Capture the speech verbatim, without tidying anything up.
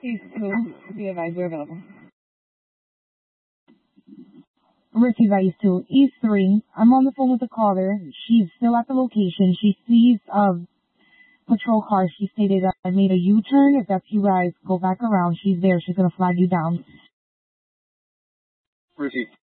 East two, be advised we're available. Ricky Vice two, East three. I'm on the phone with the caller. She's still at the location. She sees a patrol car. She stated that I made a U-turn. If that's you guys, go back around. She's there. She's going to flag you down. Ricky